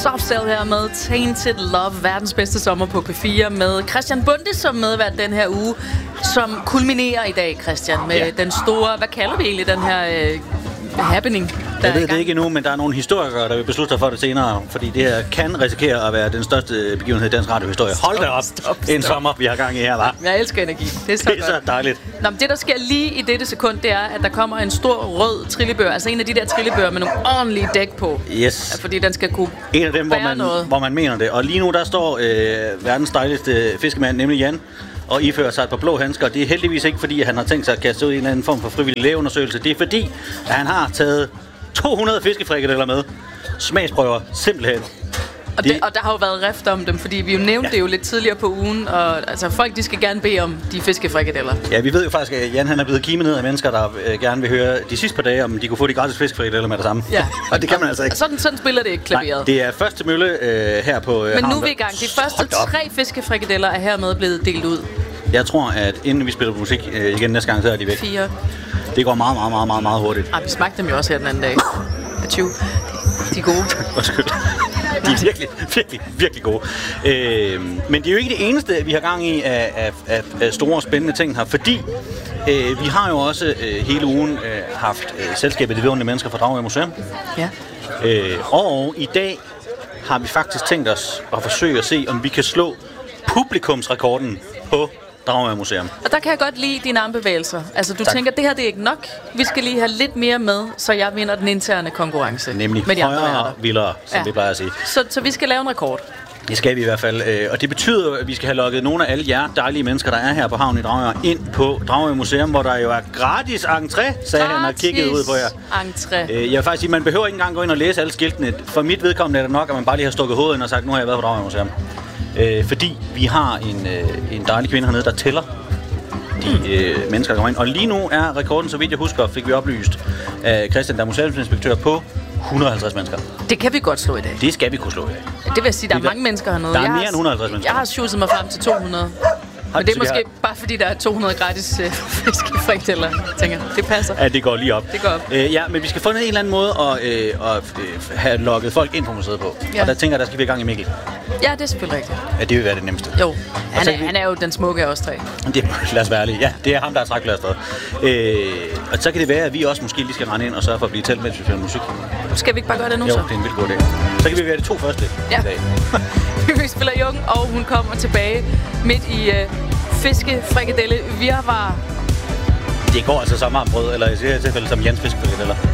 Softcell her med Tainted Love, verdens bedste sommer på P4, med Christian Bonde som medvært den her uge, som kulminerer i dag, Christian, med den store, hvad kalder vi egentlig den her happening? Jeg ved det ikke endnu, men der er nogle historikere, der vil beslutte sig for det senere, fordi det her kan risikere at være den største begivenhed i dansk radiohistorie. Hold da op, en sommer, vi har gang i her, hva'? Jeg elsker energi. Det er så dejligt. Nå, men det, der sker lige i dette sekund, det er, at der kommer en stor rød trillebør, altså en af de der trillebøger med nogle ordentlige dæk på. Yes. Fordi den skal kunne en af dem, hvor man mener det. Og lige nu, der står verdens dejligste fiskemand, nemlig Jan, og ifører sig et par blå handsker. Det er heldigvis ikke, fordi han har tænkt sig at kaste ud i en eller anden form for frivillig lægeundersøgelse. Det er fordi, at han har taget 200 fiskefrikadeller med. Smagsprøver, simpelthen. Og der har jo været rift om dem, fordi vi jo nævnte det jo lidt tidligere på ugen, og altså folk, de skal gerne bede om de fiskefrikadeller. Ja, vi ved jo faktisk, at Jan han er blevet kimet ned af mennesker, der gerne vil høre de sidste par dage, om de kunne få de gratis fiskefrikadeller med det samme. Ja. Og det kan man altså ikke. Sådan spiller det ikke klaveret. Nej, det er første mølle her på Men nu er vi i gang. De første 3 fiskefrikadeller er hermed blevet delt ud. Jeg tror, at inden vi spiller musik igen næste gang, så er de væk. 4. Det går meget hurtigt. Vi smagte dem jo også her den anden dag. 20. De er gode. Undskyld. De er virkelig gode. Men det er jo ikke det eneste, vi har gang i af store og spændende ting her, fordi vi har jo også hele ugen haft selskabet Det Vidunderlige Mennesker fra Dragør Museum. Ja. Og i dag har vi faktisk tænkt os at forsøge at se, om vi kan slå publikumsrekorden på Dragør Museum. Og der kan jeg godt lide dine armbevægelser. Altså, du tænker, det her det er ikke nok. Vi skal lige have lidt mere med, så jeg vinder den interne konkurrence. Nemlig med de højere vildere, som vi plejer at sige. Så vi skal lave en rekord. Det skal vi i hvert fald. Og det betyder, at vi skal have lukket nogle af alle jer dejlige mennesker, der er her på havnen i Dragør, ind på Dragør Museum, hvor der jo er gratis entré, sagde han og kiggede ud på jer. Entré. Jeg vil faktisk sige, man behøver ikke engang gå ind og læse alle skiltene. For mit vedkommende er det nok, at man bare lige har stukket hovedet ind og sagt, nu har jeg været på Dragør Museum. Fordi vi har en dejlig kvinde hernede, der tæller de mennesker, der kommer ind. Og lige nu er rekorden, så vidt jeg husker, fik vi oplyst af Christian, der er museumsinspektør, på 150 mennesker. Det kan vi godt slå i dag. Det skal vi kunne slå i dag. Det vil jeg sige, der er mange mennesker hernede. Der er mere end 150 mennesker. Jeg har sjusset mig frem til 200. Men det er måske bare fordi, der er 200 gratis fiskefrikadeller. Jeg tænker, det passer. Ja, det går lige op. Det går op. Ja, men vi skal finde en eller anden måde at have lukket folk ind på museet på. Ja. Og der tænker jeg, der skal vi i gang i Mikkel. Ja, det er selvfølgelig rigtigt. Ja, det vil være det nemmeste. Jo, han er jo den smukke af os 3. Lad os være ærlige. Ja, det er ham, der er trækplasteret. Og så kan det være, at vi også måske lige skal rende ind og sørge for at blive talt, mens vi spiller musik. Skal vi ikke bare gøre det nu, jo, så? Jo, det er en vildt god idé. Så kan vi være de 2 første i dag. Vi spiller Jung, og hun kommer tilbage midt i fiskefrikadelle virvar. Det går altså som armbrød, eller i det her tilfælde som Jans fiskefrikadeller.